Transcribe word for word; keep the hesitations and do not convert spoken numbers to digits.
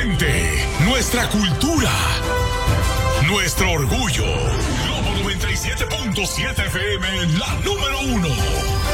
gente, nuestra cultura, nuestro orgullo. Globo noventa y siete punto siete F M, la número uno.